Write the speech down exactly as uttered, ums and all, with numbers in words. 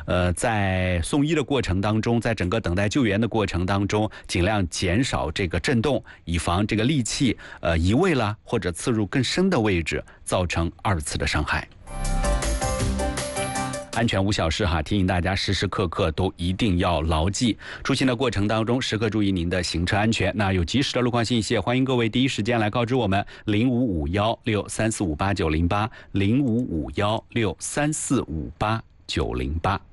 呃，在送医的过程当中，在整个等待救援的过程当中，尽量减少这个震动，以防这个利器呃移位了或者刺入更深的位置，造成二次的伤害。安全无小事哈，提醒大家时时刻刻都一定要牢记。出行的过程当中，时刻注意您的行车安全。那有及时的路况信息，欢迎各位第一时间来告知我们零五五幺六三四五八九零八零五五幺六三四五八九零八。